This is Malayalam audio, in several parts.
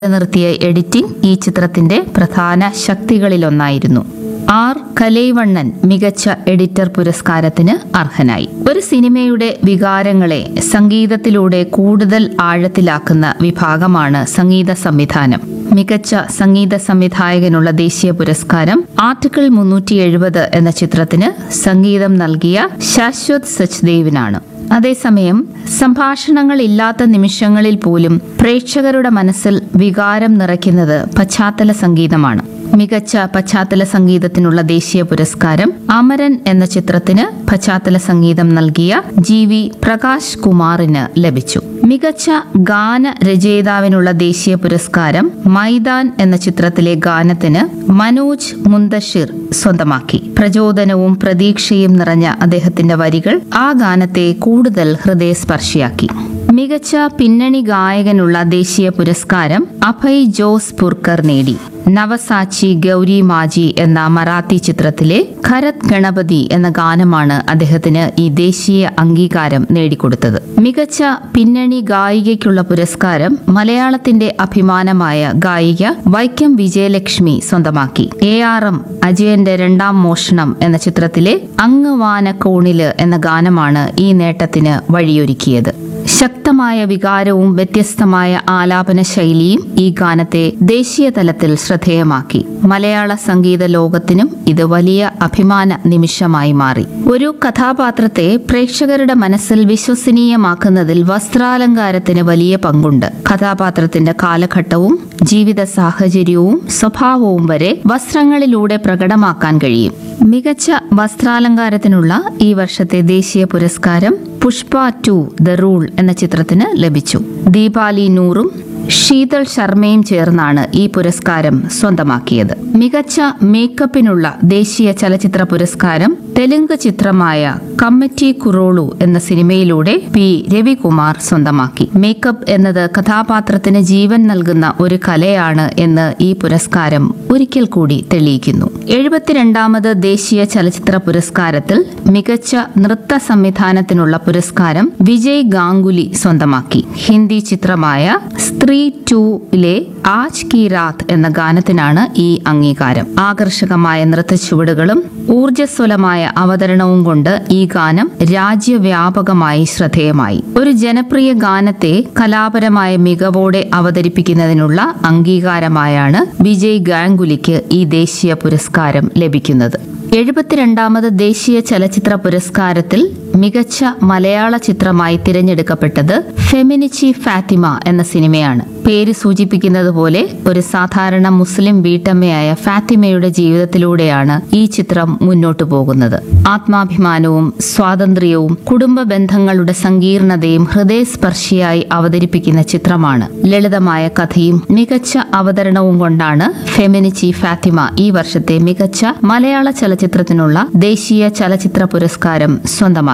നിർത്തിയ എഡിറ്റിംഗ് ഈ ചിത്രത്തിന്റെ പ്രധാന ശക്തികളിലൊന്നായിരുന്നു. ആർ കലൈവണ്ണൻ മികച്ച എഡിറ്റർ പുരസ്കാരത്തിന് അർഹനായി. ഒരു സിനിമയുടെ വികാരങ്ങളെ സംഗീതത്തിലൂടെ കൂടുതൽ ആഴത്തിലാക്കുന്ന വിഭാഗമാണ് സംഗീത സംവിധാനം. മികച്ച സംഗീത സംവിധായകനുള്ള ദേശീയ പുരസ്കാരം ആർട്ടിക്കിൾ 370 എന്ന ചിത്രത്തിന് സംഗീതം നൽകിയ ശാശ്വത് സച്ദേവിനാണ്. അതേസമയം സംഭാഷണങ്ങളില്ലാത്ത നിമിഷങ്ങളിൽ പോലും പ്രേക്ഷകരുടെ മനസ്സിൽ വികാരം നിറയ്ക്കുന്നത് പശ്ചാത്തല സംഗീതമാണ്. മികച്ച പശ്ചാത്തല സംഗീതത്തിനുള്ള ദേശീയ പുരസ്കാരം അമരൻ എന്ന ചിത്രത്തിന് പശ്ചാത്തല സംഗീതം നൽകിയ GV പ്രകാശ് കുമാറിന് ലഭിച്ചു. മികച്ച ഗാന രചയിതാവിനുള്ള ദേശീയ പുരസ്കാരം മൈതാൻ എന്ന ചിത്രത്തിലെ ഗാനത്തിന് മനോജ് മുന്തഷിർ സ്വന്തമാക്കി. പ്രചോദനവും പ്രതീക്ഷയും നിറഞ്ഞ അദ്ദേഹത്തിന്റെ വരികൾ ആ ഗാനത്തെ കൂടുതൽ ഹൃദയസ്പർശിയാക്കി. മികച്ച പിന്നണി ഗായകനുള്ള ദേശീയ പുരസ്കാരം അഭയ് ജോസ് പുർക്കർ നേടി. നവസാച്ചി ഗൗരി മാജി എന്ന മറാത്തി ചിത്രത്തിലെ ഖരത് ഗണപതി എന്ന ഗാനമാണ് അദ്ദേഹത്തിന് ഈ ദേശീയ അംഗീകാരം നേടിക്കൊടുത്തത്. മികച്ച പിന്നണി ഗായികയ്ക്കുള്ള പുരസ്കാരം മലയാളത്തിന്റെ അഭിമാനമായ ഗായിക വൈക്കം വിജയലക്ഷ്മി സ്വന്തമാക്കി. ARM അജയന്റെ രണ്ടാം മോഷണം എന്ന ചിത്രത്തിലെ അങ്ങ് വാനക്കോണില് എന്ന ഗാനമാണ് ഈ നേട്ടത്തിന് വഴിയൊരുക്കിയത്. ശക്തമായ വികാരവും വ്യത്യസ്തമായ ആലാപന ശൈലിയും ഈ ഗാനത്തെ ദേശീയ തലത്തിൽ ശ്രദ്ധേയമാക്കി. മലയാള സംഗീത ലോകത്തിനും ഇത് വലിയ അഭിമാന നിമിഷമായി മാറി. ഒരു കഥാപാത്രത്തെ പ്രേക്ഷകരുടെ മനസ്സിൽ വിശ്വസനീയമാക്കുന്നതിൽ വസ്ത്രാലങ്കാരത്തിന് വലിയ പങ്കുണ്ട്. കഥാപാത്രത്തിന്റെ കാലഘട്ടവും ജീവിത സാഹചര്യവും സ്വഭാവവും വരെ വസ്ത്രങ്ങളിലൂടെ പ്രകടമാക്കാൻ കഴിയും. മികച്ച വസ്ത്രാലങ്കാരത്തിനുള്ള ഈ വർഷത്തെ ദേശീയ പുരസ്കാരം പുഷ്പ 2 ദ റൂൾ എന്ന ചിത്രത്തിന് ലഭിച്ചു. ദീപാലി നൂറും ശീതൾ ശർമ്മയും ചേർന്നാണ് ഈ പുരസ്കാരം സ്വന്തമാക്കിയത്. മികച്ച മേക്കപ്പിനുള്ള ദേശീയ ചലച്ചിത്ര പുരസ്കാരം തെലുങ്ക് ചിത്രമായ കമ്മിറ്റി കുറോളു എന്ന സിനിമയിലൂടെ P. രവികുമാർ സ്വന്തമാക്കി. മേക്കപ്പ് എന്നത് കഥാപാത്രത്തിന് ജീവൻ നൽകുന്ന ഒരു കലയാണ് എന്ന് ഈ പുരസ്കാരം ഒരിക്കൽ കൂടി തെളിയിക്കുന്നു. 72ാമത് ദേശീയ ചലച്ചിത്ര പുരസ്കാരത്തിൽ മികച്ച നൃത്ത സംവിധാനത്തിനുള്ള പുരസ്കാരം വിജയ് ഗാംഗുലി സ്വന്തമാക്കി. ഹിന്ദി ചിത്രമായ സ്ത്രീ 2ലെ ആജ് കി രാത് എന്ന ഗാനത്തിനാണ് ഈ അംഗീകാരം. ആകർഷകമായ നൃത്തച്ചുവടുകളും ഊർജ്ജസ്വലമായ അവതരണവും കൊണ്ട് ഈ ഗാനം രാജ്യവ്യാപകമായി ശ്രദ്ധേയമായി. ഒരു ജനപ്രിയ ഗാനത്തെ കലാപരമായ മികവോടെ അവതരിപ്പിക്കുന്നതിനുള്ള അംഗീകാരമായാണ് വിജയ് ഗാംഗുലിക്ക് ഈ ദേശീയ പുരസ്കാരം ലഭിക്കുന്നത്. 72ാമത് ദേശീയ ചലച്ചിത്ര പുരസ്കാരത്തിൽ മികച്ച മലയാള ചിത്രമായി തിരഞ്ഞെടുക്കപ്പെട്ടത് ഫെമിനിച്ചി ഫാത്തിമ എന്ന സിനിമയാണ്. പേര് സൂചിപ്പിക്കുന്നത് പോലെ ഒരു സാധാരണ മുസ്ലിം വീട്ടമ്മയായ ഫാത്തിമയുടെ ജീവിതത്തിലൂടെയാണ് ഈ ചിത്രം മുന്നോട്ടു പോകുന്നത്. ആത്മാഭിമാനവും സ്വാതന്ത്ര്യവും കുടുംബ ബന്ധങ്ങളുടെ സങ്കീർണതയും ഹൃദയസ്പർശിയായി അവതരിപ്പിക്കുന്ന ചിത്രമാണ്. ലളിതമായ കഥയും മികച്ച അവതരണവും കൊണ്ടാണ് ഫെമിനിച്ചി ഫാത്തിമ ഈ വർഷത്തെ മികച്ച മലയാള ചലച്ചിത്രത്തിനുള്ള ദേശീയ ചലച്ചിത്ര പുരസ്കാരം സ്വന്തമാക്കിയത്.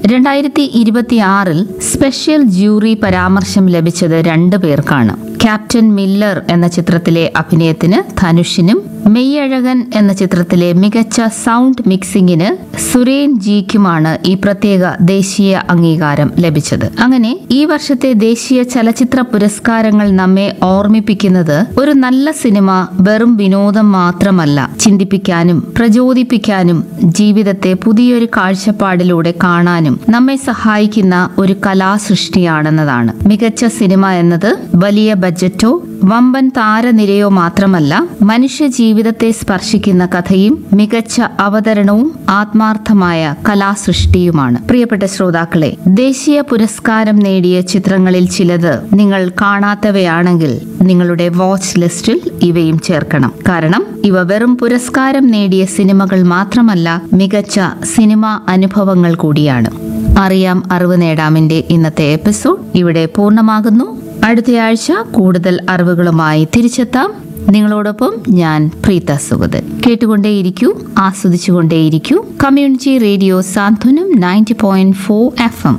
2026 സ്പെഷ്യൽ ജൂറി പരാമർശം ലഭിച്ചത് 2 പേർക്കാണ്. ക്യാപ്റ്റൻ മില്ലർ എന്ന ചിത്രത്തിലെ അഭിനയത്തിന് ധനുഷിനും മെയ്യഴകൻ എന്ന ചിത്രത്തിലെ മികച്ച സൗണ്ട് മിക്സിംഗിന് സുരേൻ ജിക്കുമാണ് ഈ പ്രത്യേക ദേശീയ അംഗീകാരം ലഭിച്ചത്. അങ്ങനെ ഈ വർഷത്തെ ദേശീയ ചലച്ചിത്ര പുരസ്കാരങ്ങൾ നമ്മെ ഓർമ്മിപ്പിക്കുന്നത് ഒരു നല്ല സിനിമ വെറും വിനോദം മാത്രമല്ല, ചിന്തിപ്പിക്കാനും പ്രചോദിപ്പിക്കാനും ജീവിതത്തെ പുതിയൊരു കാഴ്ചപ്പാടിലൂടെ കാണാനും നമ്മെ സഹായിക്കുന്ന ഒരു കലാസൃഷ്ടിയാണെന്നതാണ്. മികച്ച സിനിമ എന്നത് വലിയ ബജറ്റോ വമ്പൻ താരനിരയോ മാത്രമല്ല, മനുഷ്യ ജീവിതത്തെ സ്പർശിക്കുന്ന കഥയും മികച്ച അവതരണവും ആത്മാർത്ഥമായ കലാസൃഷ്ടിയുമാണ്. പ്രിയപ്പെട്ട ശ്രോതാക്കളെ, ദേശീയ പുരസ്കാരം നേടിയ ചിത്രങ്ങളിൽ ചിലത് നിങ്ങൾ കാണാത്തവയാണെങ്കിൽ നിങ്ങളുടെ വാച്ച് ലിസ്റ്റിൽ ഇവയും ചേർക്കണം. കാരണം ഇവ വെറും പുരസ്കാരം നേടിയ സിനിമകൾ മാത്രമല്ല, മികച്ച സിനിമാ അനുഭവങ്ങൾ കൂടിയാണ്. അറിയാം അറിവ് നേടാമിന്റെ ഇന്നത്തെ എപ്പിസോഡ് ഇവിടെ പൂർണ്ണമാകുന്നു. അടുത്തയാഴ്ച കൂടുതൽ അറിവുകളുമായി തിരിച്ചെത്താം. നിങ്ങളോടൊപ്പം ഞാൻ പ്രീത സുഗതൻ. കേട്ടുകൊണ്ടേയിരിക്കൂ, ആസ്വദിച്ചുകൊണ്ടേയിരിക്കൂ. കമ്മ്യൂണിറ്റി റേഡിയോ സാന്ത്വനം 90.4 FM.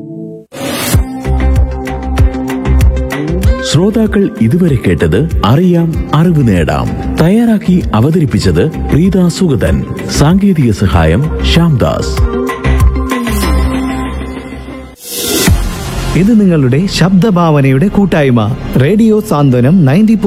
ശ്രോതാക്കൾ ഇതുവരെ കേട്ടത് അറിയാം അറിവ് നേടാം. തയ്യാറാക്കി അവതരിപ്പിച്ചത് പ്രീത സുഗതൻ. സാങ്കേതിക സഹായം ശ്യാംദാസ്. ഇത് നിങ്ങളുടെ ശബ്ദഭാവനയുടെ കൂട്ടായ്മ റേഡിയോ സാന്ത്വനം 90.